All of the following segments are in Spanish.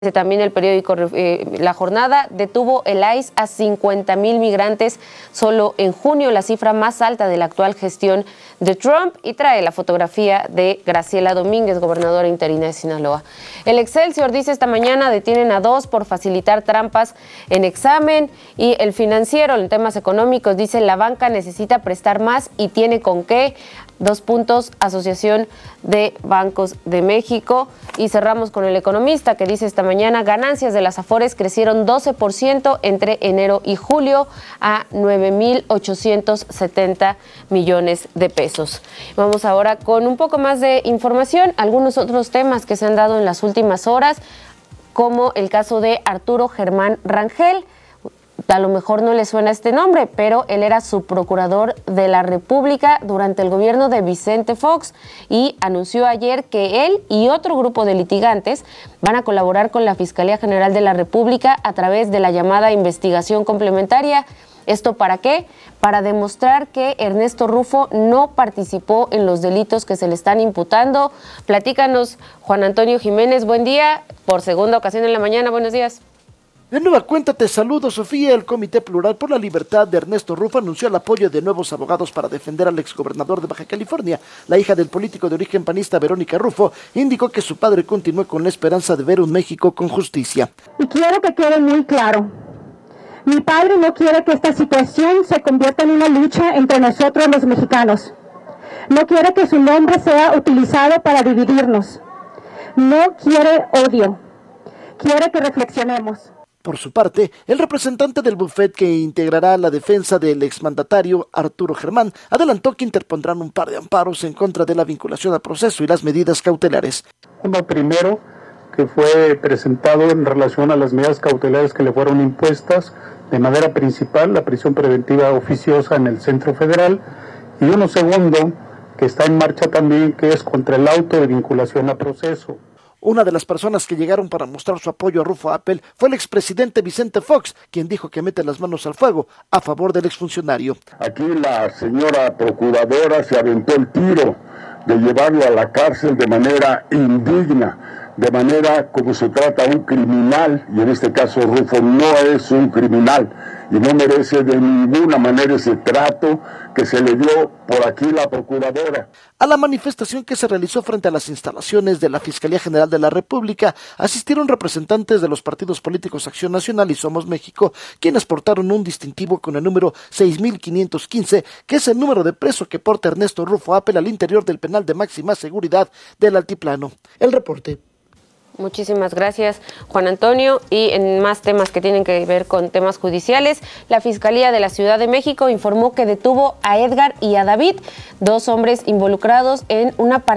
También el periódico La Jornada detuvo el ICE a 50,000 migrantes solo en junio, la cifra más alta de la actual gestión de Trump, y trae la fotografía de Graciela Domínguez, gobernadora interina de Sinaloa. El Excelsior dice esta mañana detienen a 2 por facilitar trampas en examen, y el Financiero en temas económicos dice la banca necesita prestar más y tiene con qué. 2 puntos, Asociación de Bancos de México. Y cerramos con El Economista, que dice esta mañana ganancias de las Afores crecieron 12% entre enero y julio a 9,870 millones de pesos. Vamos ahora con un poco más de información, algunos otros temas que se han dado en las últimas horas, como el caso de Arturo Germán Rangel. A lo mejor no le suena este nombre, pero él era subprocurador de la República durante el gobierno de Vicente Fox y anunció ayer que él y otro grupo de litigantes van a colaborar con la Fiscalía General de la República a través de la llamada investigación complementaria. ¿Esto para qué? Para demostrar que Ernesto Rufo no participó en los delitos que se le están imputando. Platícanos, Juan Antonio Jiménez, buen día, por segunda ocasión en la mañana, buenos días. De nueva cuenta te saludo, Sofía. El Comité Plural por la Libertad de Ernesto Rufo anunció el apoyo de nuevos abogados para defender al exgobernador de Baja California. La hija del político de origen panista, Verónica Rufo, indicó que su padre continúa con la esperanza de ver un México con justicia. Y quiero que quede muy claro, mi padre no quiere que esta situación se convierta en una lucha entre nosotros los mexicanos. No quiere que su nombre sea utilizado para dividirnos. No quiere odio. Quiere que reflexionemos. Por su parte, el representante del bufete que integrará la defensa del exmandatario Arturo Germán adelantó que interpondrán un par de amparos en contra de la vinculación al proceso y las medidas cautelares. Uno primero, que fue presentado en relación a las medidas cautelares que le fueron impuestas de manera principal, la prisión preventiva oficiosa en el Centro Federal, y uno segundo, que está en marcha también, que es contra el auto de vinculación a proceso. Una de las personas que llegaron para mostrar su apoyo a Rufo Appel fue el expresidente Vicente Fox, quien dijo que mete las manos al fuego a favor del exfuncionario. Aquí la señora procuradora se aventó el tiro de llevarlo a la cárcel de manera indigna, de manera como se trata a un criminal, y en este caso Rufo no es un criminal y no merece de ninguna manera ese trato que se le dio por aquí la procuradora. A la manifestación que se realizó frente a las instalaciones de la Fiscalía General de la República asistieron representantes de los partidos políticos Acción Nacional y Somos México, quienes portaron un distintivo con el número 6515, que es el número de preso que porta Ernesto Rufo Appel al interior del penal de máxima seguridad del Altiplano. El reporte. Muchísimas gracias, Juan Antonio. Y en más temas que tienen que ver con temas judiciales, la Fiscalía de la Ciudad de México informó que detuvo a Edgar y a David, 2 hombres involucrados en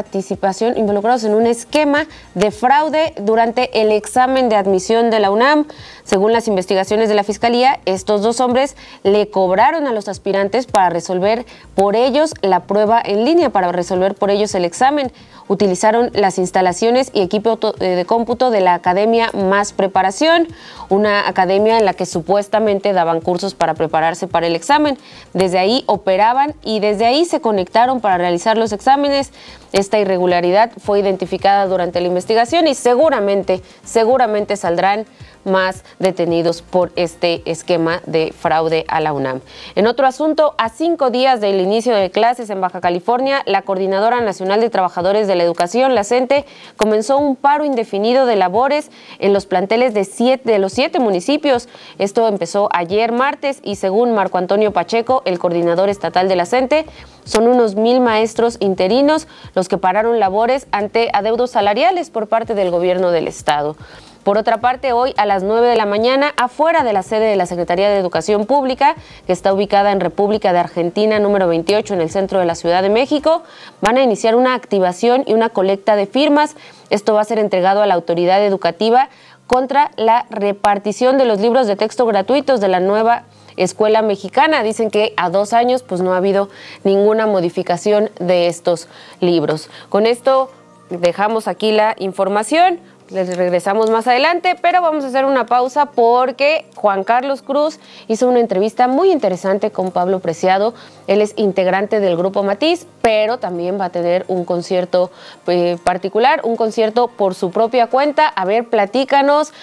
un esquema de fraude durante el examen de admisión de la UNAM. Según las investigaciones de la Fiscalía, estos 2 hombres le cobraron a los aspirantes para resolver por ellos la prueba en línea, para resolver por ellos el examen. Utilizaron las instalaciones y equipo de cómputo de la Academia Más Preparación, una academia en la que supuestamente daban cursos para prepararse para el examen. Desde ahí operaban y desde ahí se conectaron para realizar los exámenes. Esta irregularidad fue identificada durante la investigación y seguramente saldrán más detenidos por este esquema de fraude a la UNAM. En otro asunto, a 5 días del inicio de clases en Baja California, la Coordinadora Nacional de Trabajadores de la Educación, la CENTE, comenzó un paro indefinido de labores en los planteles de los 7 municipios. Esto empezó ayer martes y según Marco Antonio Pacheco, el coordinador estatal de la CENTE, son unos 1,000 maestros interinos los que pararon labores ante adeudos salariales por parte del gobierno del estado. Por otra parte, hoy a las 9 de la mañana, afuera de la sede de la Secretaría de Educación Pública, que está ubicada en República de Argentina, número 28, en el centro de la Ciudad de México, van a iniciar una activación y una colecta de firmas. Esto va a ser entregado a la autoridad educativa contra la repartición de los libros de texto gratuitos de la nueva escuela mexicana. Dicen que a 2 años pues no ha habido ninguna modificación de estos libros. Con esto dejamos aquí la información. Les regresamos más adelante, pero vamos a hacer una pausa porque Juan Carlos Cruz hizo una entrevista muy interesante con Pablo Preciado. Él es integrante del Grupo Matiz, pero también va a tener un concierto particular, un concierto por su propia cuenta. A ver, platícanos,